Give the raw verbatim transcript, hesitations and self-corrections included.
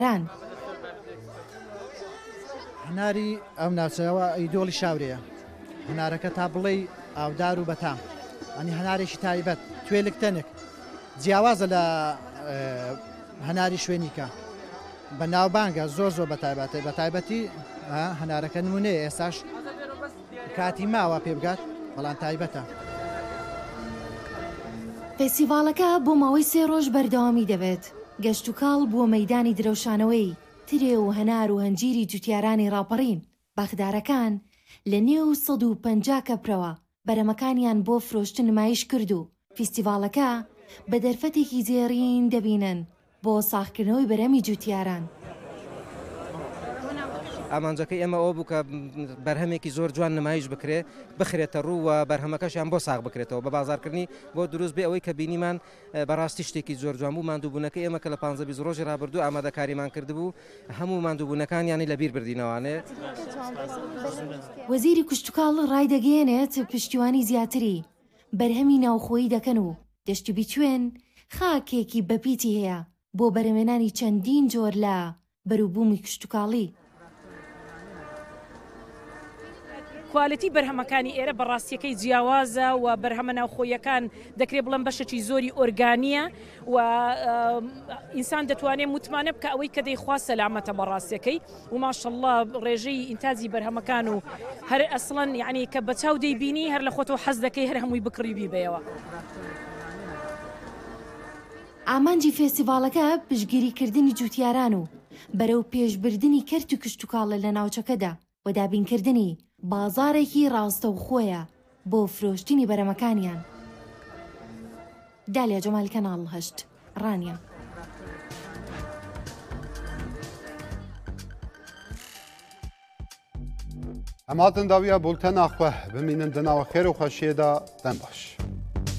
ران هەناری ئەو ناوچەوە ئیدۆڵی شاورەیە هەنارەکە تا بڵێ ئاودار و بەتام ئەنی هەنارێکی تایبەت توێلکتەنێک جیاوازە لە هەناری شوێنیکە بە ناوبانگە زۆر زۆر بەتایبەتە بە تایبەتی هەنارەکە نمونەیە ئێستاش کاتی ماوە پێ بگات بەڵام تایبەتە. فێستیڤالەکە بۆ ماوەی سێ ڕۆژ بەردەوامی دەبێت. گەشت و کاڵ بووە مەیدانی درەوشانەوەی ترێ و هەنار و هەنجیری جوتیارانی ڕاپەڕین. باخدارەکان لە نێو سەد و پەنجا کەپرەوە بەرەمەکانیان بۆ فرۆشتن نمایش کرد و فیستیڤالەکە بە دەرفەتێکی زێڕین دەبینن بۆ ساختکردنەوەی بەرەمی جوتیاران. ئامانجەکەی ئێمە ئەو بوو کە بەرهەمێکی زۆر جوان نمایش بکرێ بخرێتە ڕوو و بەرهەمەکەشیان بۆ ساغ بکرێتەوە بە بازارکردنی بۆ دروست بێ ئەوەی کە بینیمان بەڕاستی شتێکی زۆر جوان بوو. ماندووبوونەکەی ئێمە کە لە پانزە بیست ڕۆژی ڕابردوو ئامادەکاریمان کردبوو هەموو ماندووبوونەکانیانی لەبیر بردینەوانێ. وەزیری کوشتتوکاڵ ڕای دەگەێنێت پشتیوانی زیاتری بەرهەمی ناوخۆیی دەکەن و دەشتی بیچوێن خاکێکی بەپیتی هەیە بۆ بەرهەمێنانی چەندین جۆر لە بەرووبوومی کوشتتوکاڵی. کوالەتی بەرهەمەکانی ئێرە بەڕاستیەکەی جیاوازە و بەرهەمە ناوخۆیەکان دەکرێت بڵم بەشێکی زۆری ئۆرگانیە و ئینسان دەتوانێت متمانە بکە ئەوەی کە دەیخوا سەلامەتە بەڕاستیەکەی و ماشەڵڵا ڕێژەی ئینتازی بەرهەمەکان و هەر ئەسڵەن یعنی کە بە چاو دەیبینی هەر لە خۆتەوە حەز دەکەی هەر هەمووی بکڕی بیبەوە. ئامانجی فێستیڤالەکە پشتگیریکردنی جوتیاران و بەرەو پێشبردننی کەرت و کشتتوکاڵە لە ناوچەکەدا و دابینکردنی بازارێکی ڕاستەوخۆیە بۆ فرۆشتنی بەرەمەکانیان. دالیا جەمال کەناڵ هەشت ڕانیە. ئەماتن داویە بولتە ناخوە بمینن دناوە خێر و خەشیێدا دەم باش.